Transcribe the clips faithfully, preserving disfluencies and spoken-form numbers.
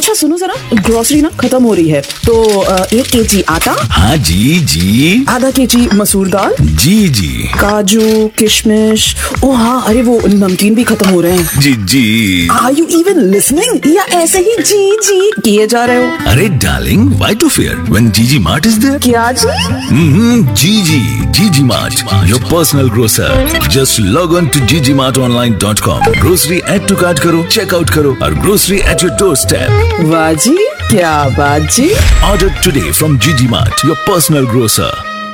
अच्छा सुनो जरा, ग्रोसरी ना खत्म हो रही है तो अ, एक केजी आटा। हाँ जी जी। आधा केजी मसूर दाल। जी जी। काजू किशमिश। ओ हाँ, अरे वो नमकीन भी खत्म हो रहे हैं। जी जी। आर यू इवन लिसनिंग या ऐसे ही जी जी किए जा रहे हो? अरे darling, why to fear when जीजी मार्ट इज देयर? क्या जी? हम्म, जीजी जीजी mart, your personal grocer. Just log on to ji G mart online dot com. Grocery add to cart करो, चेकआउट करो और grocery at your door step. वाह जी, क्या बात जी। Order today from Gigi Mart, your personal grocer.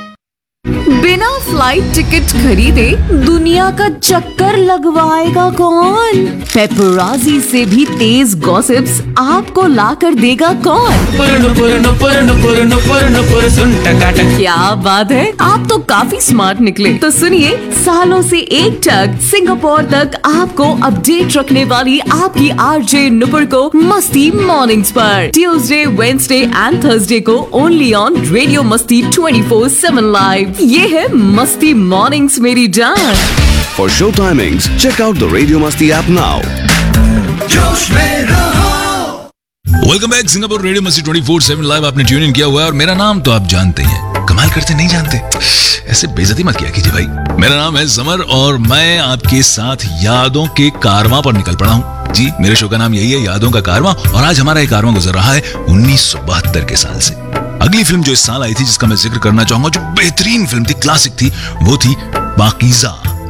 बिना flight ticket खरीदे दुनिया का चक्कर लगवाएगा कौन? पेपराजी से भी तेज गॉसिप्स आपको ला कर देगा कौन? पुरनु पुरनु पुरनु पुरनु पुरनु पुर सुन टकाटक। क्या बात है, आप तो काफी स्मार्ट निकले। तो सुनिए, सालों से एक टक सिंगापुर तक आपको अपडेट रखने वाली आपकी आरजे नुपुर को मस्ती मॉर्निंग्स पर ट्यूसडे, वेडनेसडे एंड थर्सडे को ओनली ऑन रेडियो मस्ती ट्वेंटी फोर सेवन लाइव। ये है मस्ती मॉर्निंग्स मेरी जान। For show timings, check out the Radio Masti app now. जोश में रहो। वेलकम बैक सिंगापुर रेडियो मस्ती ट्वेंटी फोर सेवन लाइव। आपने ट्यून इन किया हुआ है और मेरा नाम तो आप जानते ही हैं। कमाल करते नहीं जानते, ऐसे बेइज्जती मत किया कीजिए भाई। मेरा नाम है समर और मैं आपके साथ यादों के कारवां पर निकल पड़ा हूँ। जी, मेरे शो का नाम यही है, यादों का कारवां। और आज हमारा ये कारवां गुजर रहा है उन्नीस सौ बहत्तर के साल से। अगली फिल्म जो इस साल आई थी, जिसका मैं जिक्र करना चाहूंगा, जो बेहतरीन फिल्म थी, क्लासिक थी, वो थी पाकीज़ा।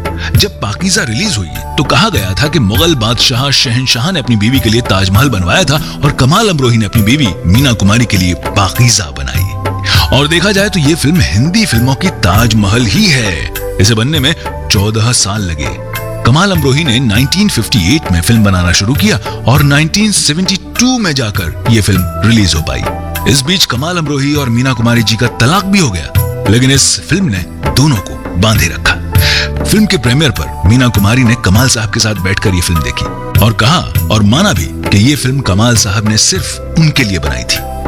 जब पाकीज़ा रिलीज हुई तो कहा गया था कि मुगल बादशाह शहनशाह ने अपनी बीवी के लिए ताजमहल बनवाया था और कमाल अमरोही ने अपनी बीवी मीना कुमारी के लिए पाकीज़ा बनाई। और देखा जाए तो ये फिल्म हिंदी फिल्मों की ताजमहल ही है। इसे बनने में चौदह साल लगे। कमाल अमरोही ने नाइनटीन फिफ्टी एट में फिल्म बनाना शुरू किया और नाइनटीन सेवेंटी टू में जाकर यह फिल्म रिलीज हो पाई। इस बीच कमाल अमरोही और मीना कुमारी जी का तलाक भी हो गया, लेकिन इस फिल्म ने दोनों को बांधे रखा। फिल्म के प्रीमियर पर मीना कुमारी ने कमाल साहब के साथ बैठकर ये फिल्म देखी और कहा और माना भी कि ये फिल्म कमाल साहब ने सिर्फ उनके लिए बनाई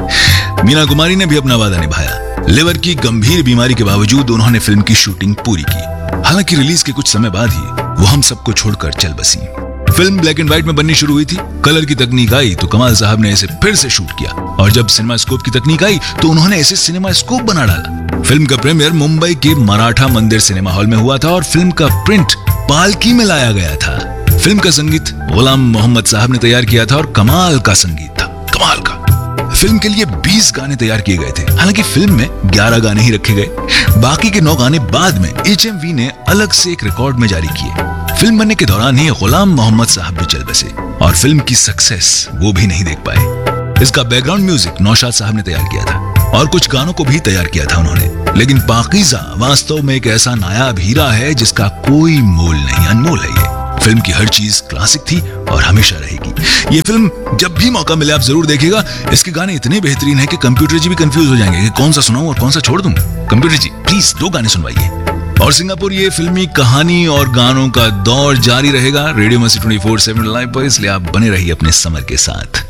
थी। मीना कुमारी ने भी अपना वादा निभाया। लिवर की गंभीर बीमारी के बावजूद उन्होंने फिल्म की शूटिंग पूरी की। हालांकि रिलीज के कुछ समय बाद ही वो हम सबको छोड़कर चल बसी। फिल्म ब्लैक एंड व्हाइट में बननी शुरू हुई थी। कलर की तकनीक आई तो कमाल साहब ने इसे फिर से शूट किया और जब सिनेमा स्कोप की तकनीक आई तो उन्होंने इसे सिनेमा स्कोप बना डाला। फिल्म का प्रीमियर मुंबई के मराठा मंदिर सिनेमा हॉल में हुआ था और फिल्म का प्रिंट पालकी में लाया गया था। फिल्म का संगीत गुलाम मोहम्मद साहब ने तैयार किया था और कमाल का संगीत था, कमाल का। फिल्म के लिए बीस गाने तैयार किए गए थे। हालांकि फिल्म में ग्यारह गाने ही रखे गए, बाकी के नौ गाने बाद में एच एम वी ने अलग से एक रिकॉर्ड में जारी किए। फिल्म बनने के दौरान ही गुलाम मोहम्मद साहब भी चल बसे और फिल्म की सक्सेस वो भी नहीं देख पाए। इसका बैकग्राउंड म्यूजिक नौशाद साहब ने तैयार किया था और कुछ गानों को भी तैयार किया था उन्होंने। लेकिन पाकीज़ा वास्तव में एक ऐसा नायाब हीरा है जिसका कोई मोल नहीं, अनमोल है ये। फिल्म की हर चीज क्लासिक थी और हमेशा रहेगी। ये फिल्म जब भी मौका मिले आप जरूर देखिएगा। इसके गाने इतने बेहतरीन हैं कि कंप्यूटर जी भी कंफ्यूज हो जाएंगे कि कौन सा सुनाऊं और कौन सा छोड़ दूं। कंप्यूटर जी प्लीज दो गाने सुनवाइए। और सिंगापुर ये फिल्मी कहानी और गानों का दौर जारी रहेगा रेडियो मस्ती ट्वेंटी फोर सेवन लाइव पर, इसलिए आप बने रहिए अपने समर के साथ।